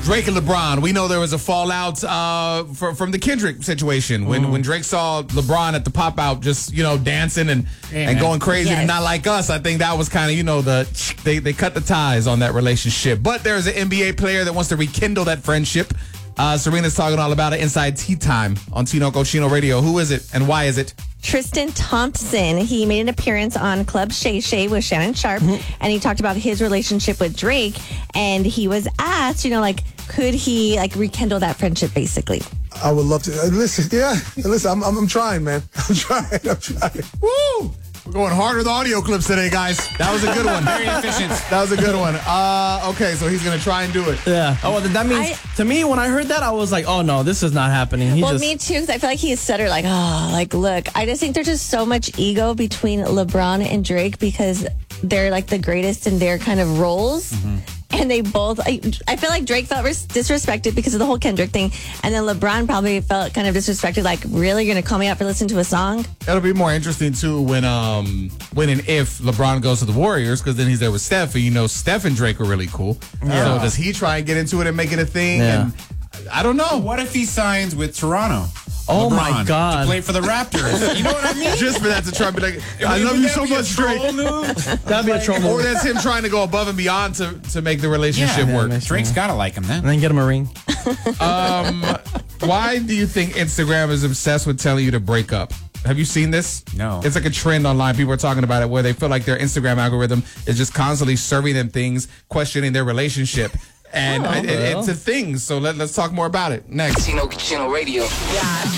Drake and LeBron. We know there was a fallout from the Kendrick situation when Drake saw LeBron at the pop out, just dancing and going crazy and not like us. I think that was kind of they cut the ties on that relationship. But there's an NBA player that wants to rekindle that friendship. Serena's talking all about it inside Tea Time on Tinoco Chino Radio. Who is it and why is it? Tristan Thompson. He made an appearance on Club Shay Shay with Shannon Sharp, and he talked about his relationship with Drake. And he was asked, could he rekindle that friendship, basically? I would love to. Listen, I'm trying, man. I'm trying. Woo! We're going hard with audio clips today, guys. That was a good one. Very efficient. That was a good one. Okay, so he's going to try and do it. Yeah. Oh, well, that means, to me, when I heard that, I was like, oh, no, this is not happening. Me too, because I feel like he said her look, I just think there's just so much ego between LeBron and Drake because they're the greatest in their kind of roles. Mm-hmm. And they both, I feel like Drake felt disrespected because of the whole Kendrick thing. And then LeBron probably felt kind of disrespected, really, you're going to call me out for listening to a song? It'll be more interesting, too, when and if LeBron goes to the Warriors, because then he's there with Steph, and Steph and Drake are really cool. Yeah. So does he try and get into it and make it a thing? Yeah. And I don't know. What if he signs with Toronto? Oh, LeBron, my God. to play for the Raptors. You know what I mean? Just for that to try and be like, I love you so much, Drake. That'd be a troll move. Or that's him trying to go above and beyond to make the relationship work. Drake's got to like him then. And then get him a ring. Why do you think Instagram is obsessed with telling you to break up? Have you seen this? No. It's like a trend online. People are talking about it where they feel like their Instagram algorithm is just constantly serving them things, questioning their relationship. And it's a thing. So let's talk more about it next. Chino Radio. Yeah.